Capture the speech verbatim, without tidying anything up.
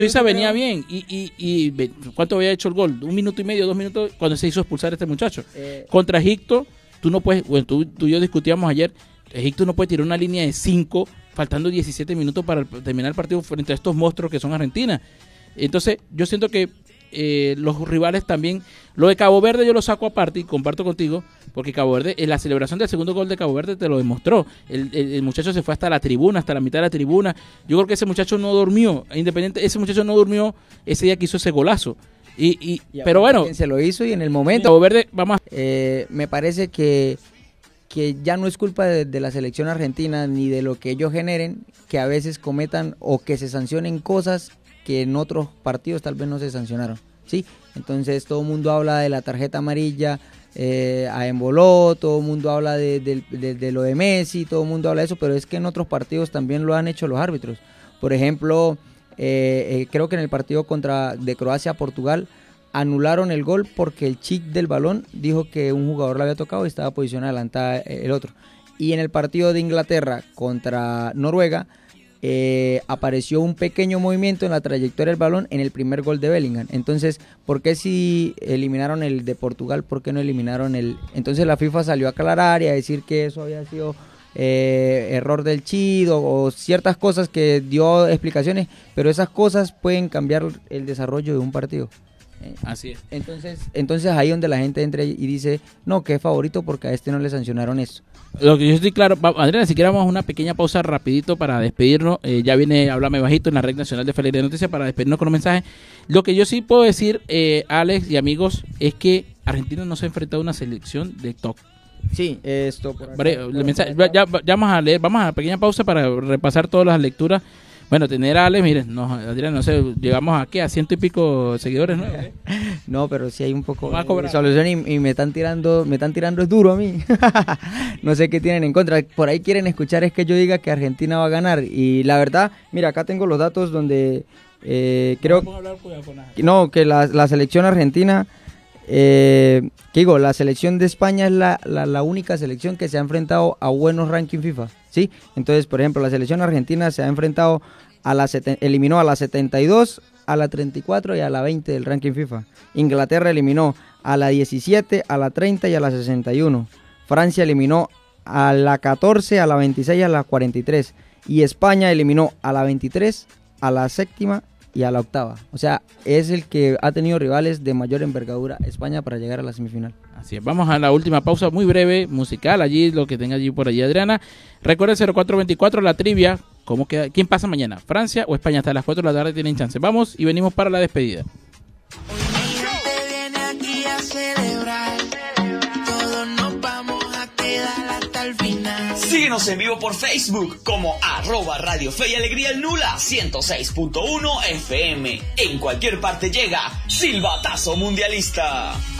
Suiza venía bien y, y, y ¿cuánto había hecho el gol? Un minuto y medio, dos minutos cuando se hizo expulsar a este muchacho. Eh, Contra Egipto, tú no puedes, bueno, tú, tú y yo discutíamos ayer, Egipto no puede tirar una línea de cinco faltando diecisiete minutos para terminar el partido frente a estos monstruos que son Argentina. Entonces, yo siento que eh, los rivales también, lo de Cabo Verde yo lo saco aparte y comparto contigo, porque Cabo Verde, en la celebración del segundo gol de Cabo Verde te lo demostró. El, el, el muchacho se fue hasta la tribuna, hasta la mitad de la tribuna. Yo creo que ese muchacho no durmió, independiente, ese muchacho no durmió ese día que hizo ese golazo. Y, y, y pero bueno, se lo hizo y en el momento. Cabo Verde, vamos a... eh, me parece que que ya no es culpa de, de la selección argentina ni de lo que ellos generen, que a veces cometan o que se sancionen cosas que en otros partidos tal vez no se sancionaron, ¿sí? Entonces todo el mundo habla de la tarjeta amarilla eh, a Emboló, todo el mundo habla de, de, de, de lo de Messi, todo el mundo habla de eso, pero es que en otros partidos también lo han hecho los árbitros. Por ejemplo, eh, eh, creo que en el partido contra de Croacia-Portugal anularon el gol porque el chic del balón dijo que un jugador lo había tocado y estaba posición adelantada el otro. Y en el partido de Inglaterra contra Noruega eh, apareció un pequeño movimiento en la trayectoria del balón en el primer gol de Bellingham. Entonces, ¿por qué si eliminaron el de Portugal? ¿Por qué no eliminaron el...? Entonces la FIFA salió a aclarar y a decir que eso había sido eh, error del chido o ciertas cosas que dio explicaciones, pero esas cosas pueden cambiar el desarrollo de un partido. Así es. Entonces, entonces ahí donde la gente entra y dice, no, que es favorito porque a este no le sancionaron esto. Lo que yo estoy claro, Adriana, si queramos una pequeña pausa rapidito para despedirnos, eh, ya viene Háblame Bajito en la Red Nacional de Feria de Noticias para despedirnos con un mensaje. Lo que yo sí puedo decir, eh, Alex y amigos, es que Argentina no se ha enfrentado a una selección de top. Sí, esto. Por acá, Vale, por el mensaje, ya, ya vamos a leer, vamos a una pequeña pausa para repasar todas las lecturas. Bueno, tener a Alex, miren, no, Adrián, no sé, llegamos a qué, a ciento y pico seguidores, ¿no? No, pero sí hay un poco de solución y, y me están tirando, me están tirando es duro a mí. No sé qué tienen en contra. Por ahí quieren escuchar es que yo diga que Argentina va a ganar. Y la verdad, mira, acá tengo los datos donde eh, creo que no, que la, la selección argentina, eh, que digo, la selección de España es la, la, la única selección que se ha enfrentado a buenos rankings FIFA. ¿Sí? Entonces, por ejemplo, la selección argentina se ha enfrentado a la eliminó a la setenta y dos, a la treinta y cuatro y a la veinte del ranking FIFA. Inglaterra eliminó a la diecisiete, a la treinta y a la sesenta y uno. Francia eliminó a la catorce, a la veintiséis y a la cuarenta y tres. Y España eliminó a la veintitrés, a la séptima y a la octava. O sea, es el que ha tenido rivales de mayor envergadura España para llegar a la semifinal. Así es, vamos a la última pausa muy breve, musical, allí, lo que tenga allí por allí, Adriana. Recuerden cero cuatro veinticuatro, la trivia, ¿cómo queda? ¿Quién pasa mañana? ¿Francia o España? Hasta las cuatro de la tarde tienen chance. Vamos y venimos para la despedida. Síguenos en vivo por Facebook como arroba Radio Fe y Alegría el Nula ciento seis punto uno F M. En cualquier parte llega Silbatazo Mundialista.